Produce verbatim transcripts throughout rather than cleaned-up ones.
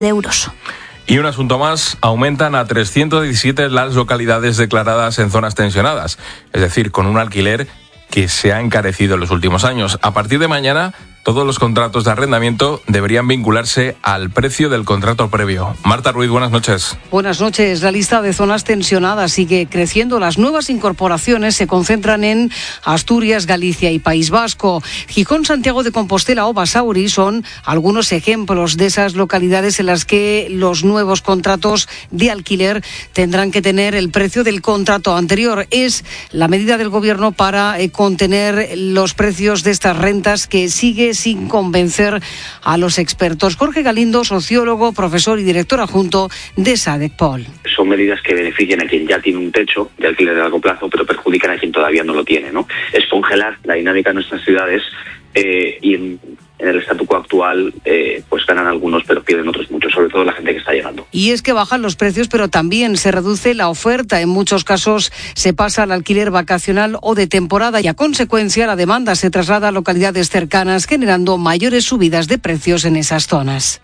de euros. Y un asunto más, aumentan a trescientas diecisiete las localidades declaradas en zonas tensionadas, es decir, con un alquiler que se ha encarecido en los últimos años. A partir de mañana, todos los contratos de arrendamiento deberían vincularse al precio del contrato previo. Marta Ruiz, buenas noches. Buenas noches. La lista de zonas tensionadas sigue creciendo. Las nuevas incorporaciones se concentran en Asturias, Galicia y País Vasco. Gijón, Santiago de Compostela o Basauri son algunos ejemplos de esas localidades en las que los nuevos contratos de alquiler tendrán que tener el precio del contrato anterior. Es la medida del Gobierno para eh, contener los precios de estas rentas que sigue sin convencer a los expertos. Jorge Galindo, sociólogo, profesor y director adjunto de SADECPOL. Son medidas que benefician a quien ya tiene un techo de alquiler de largo plazo, pero perjudican a quien todavía no lo tiene, ¿no? Es congelar la dinámica de nuestras ciudades eh, y en, en el statu quo actual eh, pues ganan algunos, pero pierden otros muchos, sobre todo la gente que está llegando. Y es que bajan los precios, pero también se reduce la oferta. En muchos casos se pasa al alquiler vacacional o de temporada y a consecuencia la demanda se traslada a localidades cercanas, generando mayores subidas de precios en esas zonas.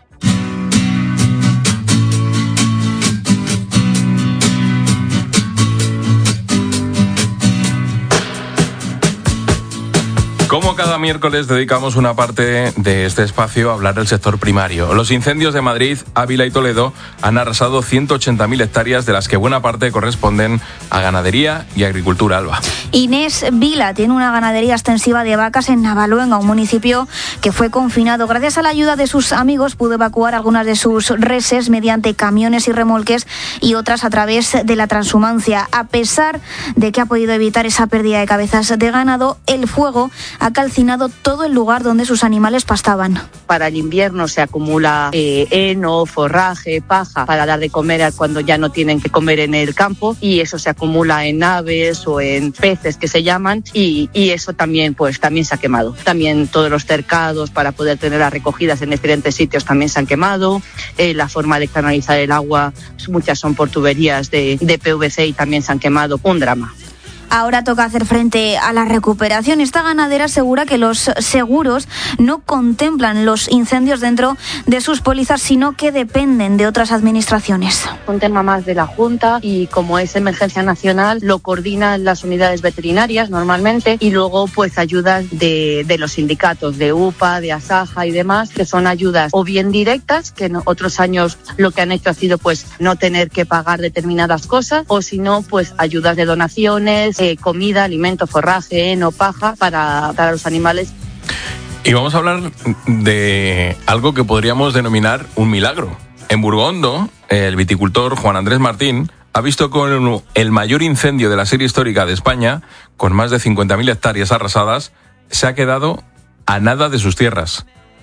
Como cada miércoles dedicamos una parte de este espacio a hablar del sector primario. Los incendios de Madrid, Ávila y Toledo han arrasado ciento ochenta mil hectáreas, de las que buena parte corresponden a ganadería y agricultura. Alba. Inés Vila tiene una ganadería extensiva de vacas en Navaluenga, un municipio que fue confinado. Gracias a la ayuda de sus amigos pudo evacuar algunas de sus reses mediante camiones y remolques y otras a través de la transhumancia. A pesar de que ha podido evitar esa pérdida de cabezas de ganado, el fuego ha calcinado todo el lugar donde sus animales pastaban. Para el invierno se acumula eh, heno, forraje, paja para dar de comer cuando ya no tienen que comer en el campo, y eso se acumula en aves o en peces que se llaman, y, y eso también pues también se ha quemado. También todos los cercados para poder tener las recogidas en diferentes sitios también se han quemado. Eh, la forma de canalizar el agua, muchas son por tuberías de, de P V C y también se han quemado. Un drama. Ahora toca hacer frente a la recuperación. Esta ganadera asegura que los seguros no contemplan los incendios dentro de sus pólizas, sino que dependen de otras administraciones. Un tema más de la Junta, y como es emergencia nacional lo coordinan las unidades veterinarias normalmente, y luego pues ayudas de, de los sindicatos de U P A, de Asaja y demás, que son ayudas o bien directas, que en otros años lo que han hecho ha sido pues no tener que pagar determinadas cosas, o si no pues ayudas de donaciones, Eh, comida, alimento, forraje, heno, paja para, para los animales. Y vamos a hablar de algo que podríamos denominar un milagro. En Burgondo, el viticultor Juan Andrés Martín ha visto con el mayor incendio de la serie histórica de España, con más de cincuenta mil hectáreas arrasadas, se ha quedado a nada de sus tierras.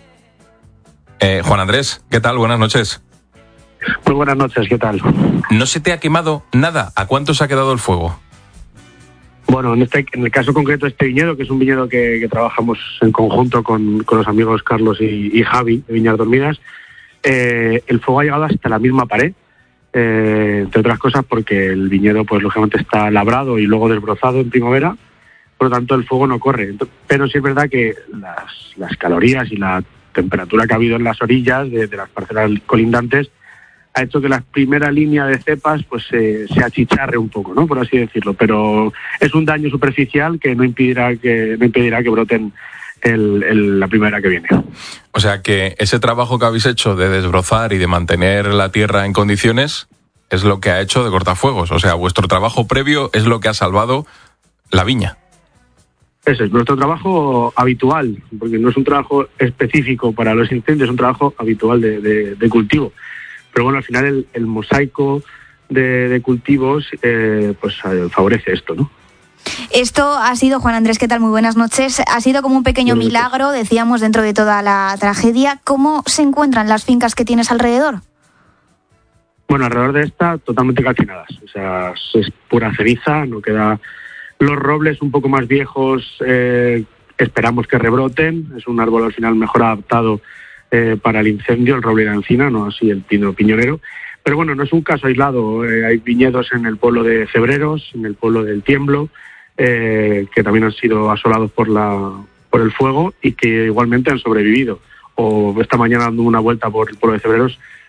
Eh, Juan Andrés, ¿qué tal? Buenas noches. Muy buenas noches, ¿qué tal? ¿No se te ha quemado nada? ¿A cuánto se ha quedado el fuego? Bueno, en, este, en el caso concreto de este viñedo, que es un viñedo que, que trabajamos en conjunto con, con los amigos Carlos y, y Javi de Viñas Dormidas, eh, el fuego ha llegado hasta la misma pared, eh, entre otras cosas porque el viñedo pues lógicamente está labrado y luego desbrozado en primavera, por lo tanto el fuego no corre. Pero sí es verdad que las, las calorías y la temperatura que ha habido en las orillas de, de las parcelas colindantes ha hecho que la primera línea de cepas pues eh, se achicharre un poco, ¿no? Por así decirlo, pero es un daño superficial que no impedirá que no impedirá que broten el, el, la primavera que viene. O sea que ese trabajo que habéis hecho de desbrozar y de mantener la tierra en condiciones es lo que ha hecho de cortafuegos. O sea, vuestro trabajo previo es lo que ha salvado la viña. Ese es nuestro trabajo habitual, porque no es un trabajo específico para los incendios, es un trabajo habitual de, de, de cultivo. Pero bueno, al final el, el mosaico de, de cultivos eh, pues eh, favorece esto, ¿no? Esto ha sido, Juan Andrés, ¿qué tal? Muy buenas noches. Ha sido como un pequeño milagro, decíamos, dentro de toda la tragedia. ¿Cómo se encuentran las fincas que tienes alrededor? Bueno, alrededor de esta, totalmente calcinadas. O sea, es pura ceniza, no queda... Los robles un poco más viejos eh, esperamos que rebroten. Es un árbol al final mejor adaptado Eh, para el incendio, el roble y la encina, no así el pino piñonero. Pero bueno, no es un caso aislado. Eh, hay viñedos en el pueblo de Cebreros, en el pueblo del Tiemblo, eh, que también han sido asolados por, la, por el fuego y que igualmente han sobrevivido. O esta mañana dando una vuelta por el pueblo de Cebreros,